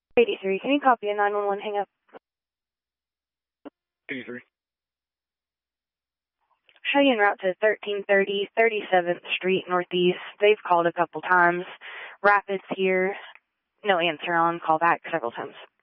83, can you copy a 911 hang up? 83. Show you en route to 1330 37th Street Northeast. They've called a couple times. Rapids here. No answer on call back several times.